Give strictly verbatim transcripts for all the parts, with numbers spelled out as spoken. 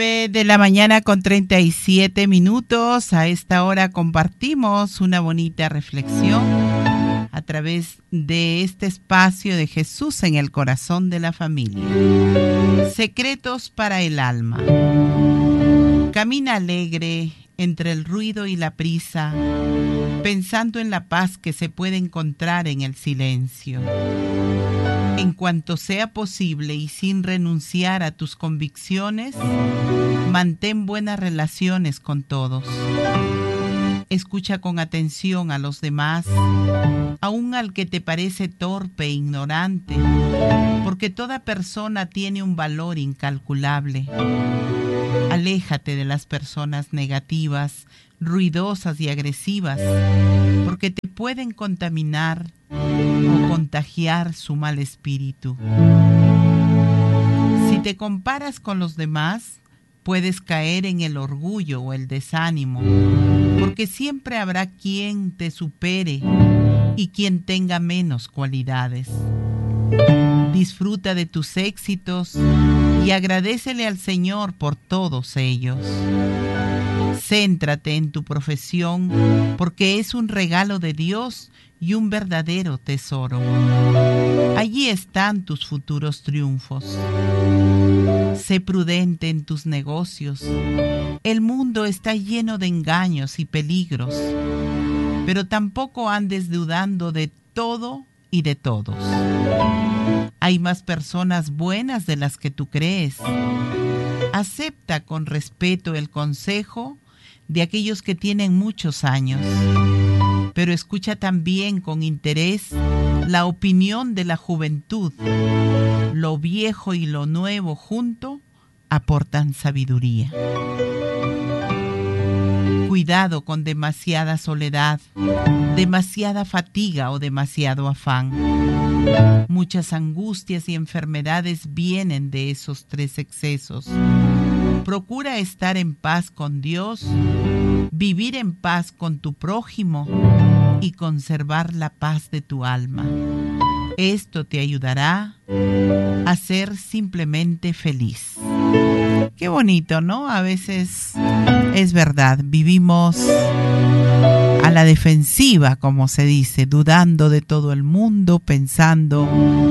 De la mañana con treinta y siete minutos. A esta hora compartimos una bonita reflexión a través de este espacio de Jesús en el corazón de la familia. Secretos para el alma. Camina alegre entre el ruido y la prisa, pensando en la paz que se puede encontrar en el silencio. En cuanto sea posible y sin renunciar a tus convicciones, mantén buenas relaciones con todos. Escucha con atención a los demás, aun al que te parece torpe e ignorante, porque toda persona tiene un valor incalculable. Aléjate de las personas negativas, ruidosas y agresivas, porque te pueden contaminar o contagiar su mal espíritu. Si te comparas con los demás, puedes caer en el orgullo o el desánimo, porque siempre habrá quien te supere y quien tenga menos cualidades. Disfruta de tus éxitos y agradécele al Señor por todos ellos. Céntrate en tu profesión, porque es un regalo de Dios y un verdadero tesoro. Allí están tus futuros triunfos. Sé prudente en tus negocios. El mundo está lleno de engaños y peligros, pero tampoco andes dudando de todo y de todos. Hay más personas buenas de las que tú crees. Acepta con respeto el consejo de aquellos que tienen muchos años, pero escucha también con interés la opinión de la juventud. Lo viejo y lo nuevo junto aportan sabiduría. Cuidado con demasiada soledad, demasiada fatiga o demasiado afán. Muchas angustias y enfermedades vienen de esos tres excesos. Procura estar en paz con Dios, vivir en paz con tu prójimo y conservar la paz de tu alma. Esto te ayudará a ser simplemente feliz. Qué bonito, ¿no? A veces es verdad, vivimos a la defensiva, como se dice, dudando de todo el mundo, pensando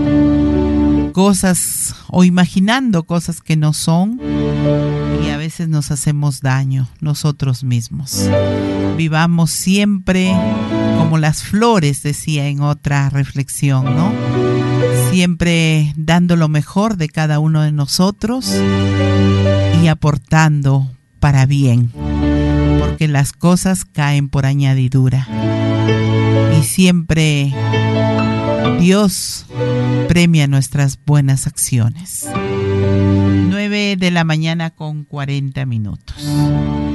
cosas o imaginando cosas que no son, y a veces nos hacemos daño nosotros mismos. Vivamos siempre como las flores, decía en otra reflexión, ¿no? Siempre dando lo mejor de cada uno de nosotros y aportando para bien, porque las cosas caen por añadidura y siempre Dios premia nuestras buenas acciones. nueve de la mañana con cuarenta minutos.